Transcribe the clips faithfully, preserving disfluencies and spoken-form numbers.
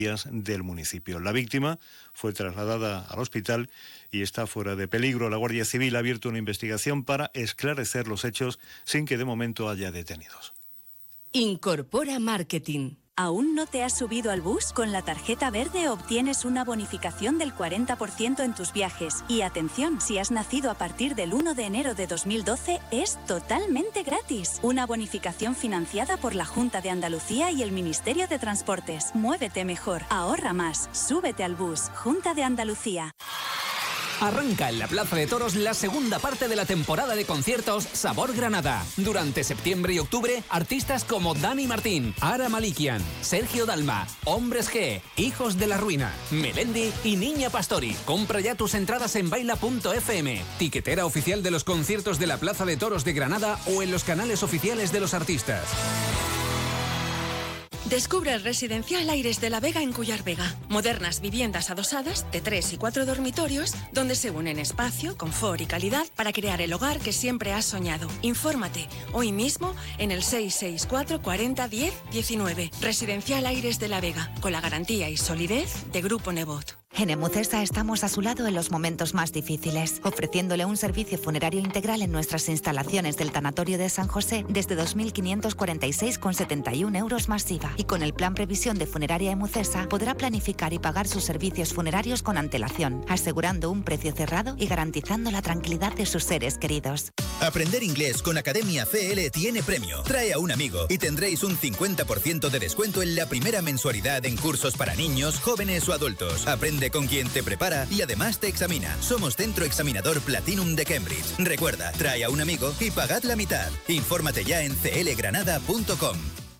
del municipio. La víctima fue trasladada al hospital y está fuera de peligro. La Guardia Civil ha abierto una investigación para esclarecer los hechos sin que de momento haya detenidos. Incorpora Marketing. ¿Aún no te has subido al bus? Con la tarjeta verde obtienes una bonificación del cuarenta por ciento en tus viajes. Y atención, si has nacido a partir del uno de enero de dos mil doce, es totalmente gratis. Una bonificación financiada por la Junta de Andalucía y el Ministerio de Transportes. Muévete mejor, ahorra más, súbete al bus. Junta de Andalucía. Arranca en la Plaza de Toros la segunda parte de la temporada de conciertos Sabor Granada. Durante septiembre y octubre, artistas como Dani Martín, Ara Malikian, Sergio Dalma, Hombres G, Hijos de la Ruina, Melendi y Niña Pastori. Compra ya tus entradas en baila punto efe eme, tiquetera oficial de los conciertos de la Plaza de Toros de Granada o en los canales oficiales de los artistas. Descubre el residencial Aires de la Vega en Cuyar Vega. Modernas viviendas adosadas de tres y cuatro dormitorios donde se unen espacio, confort y calidad para crear el hogar que siempre has soñado. Infórmate hoy mismo en el seis seis cuatro cuarenta diez diecinueve. Residencial Aires de la Vega, con la garantía y solidez de Grupo Nebot. En Emucesa estamos a su lado en los momentos más difíciles, ofreciéndole un servicio funerario integral en nuestras instalaciones del Tanatorio de San José desde dos mil quinientos cuarenta y seis con setenta y un euros más I V A. Y con el plan Previsión de Funeraria Emucesa podrá planificar y pagar sus servicios funerarios con antelación, asegurando un precio cerrado y garantizando la tranquilidad de sus seres queridos. Aprender inglés con Academia C L tiene premio. Trae a un amigo y tendréis un cincuenta por ciento de descuento en la primera mensualidad en cursos para niños, jóvenes o adultos. Aprende con quien te prepara y además te examina. Somos Centro Examinador Platinum de Cambridge. Recuerda, trae a un amigo y pagad la mitad. Infórmate ya en c l granada punto com.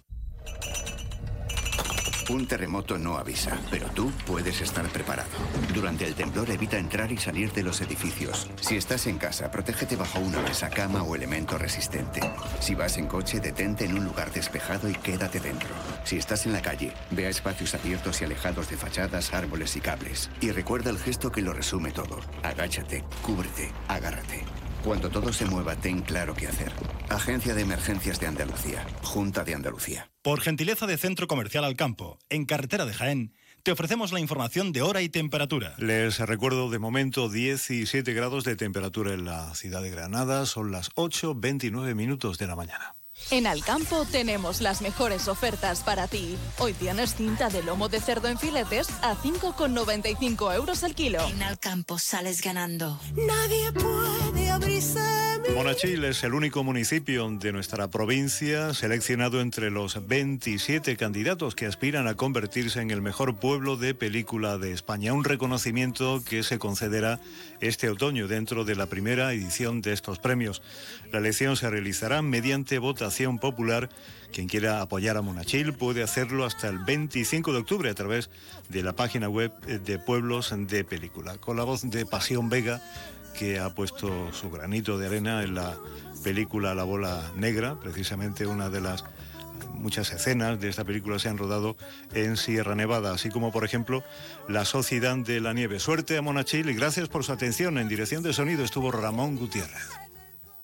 Un terremoto no avisa, pero tú puedes estar preparado. Durante el temblor evita entrar y salir de los edificios. Si estás en casa, protégete bajo una mesa, cama o elemento resistente. Si vas en coche, detente en un lugar despejado y quédate dentro. Si estás en la calle, ve a espacios abiertos y alejados de fachadas, árboles y cables. Y recuerda el gesto que lo resume todo. Agáchate, cúbrete, agárrate. Cuando todo se mueva, ten claro qué hacer. Agencia de Emergencias de Andalucía. Junta de Andalucía. Por gentileza de Centro Comercial Alcampo, en carretera de Jaén, te ofrecemos la información de hora y temperatura. Les recuerdo de momento diecisiete grados de temperatura en la ciudad de Granada. Son las ocho veintinueve minutos de la mañana. En Alcampo tenemos las mejores ofertas para ti. Hoy tienes cinta de lomo de cerdo en filetes a cinco con noventa y cinco euros al kilo. En Alcampo sales ganando. Nadie puede abrirse. Monachil es el único municipio de nuestra provincia seleccionado entre los veintisiete candidatos que aspiran a convertirse en el mejor pueblo de película de España. Un reconocimiento que se concederá este otoño dentro de la primera edición de estos premios. La elección se realizará mediante votación popular. Quien quiera apoyar a Monachil puede hacerlo hasta el veinticinco de octubre a través de la página web de Pueblos de Película. Con la voz de Pasión Vega, que ha puesto su granito de arena en la película La Bola Negra. Precisamente una de las muchas escenas de esta película se han rodado en Sierra Nevada, así como por ejemplo La Sociedad de la Nieve. Suerte a Monachil y gracias por su atención. En dirección de sonido estuvo Ramón Gutiérrez.